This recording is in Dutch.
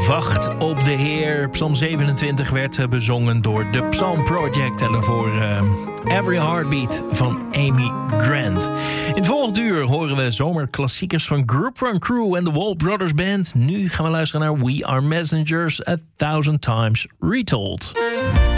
Wacht op de Heer. Psalm 27 werd bezongen door The Psalm Project. En daarvoor Every Heartbeat van Amy Grant. In het volgende uur horen we zomerklassiekers van Group Run Crew en de Wall Brothers Band. Nu gaan we luisteren naar We Are Messengers, 1000 Times Retold.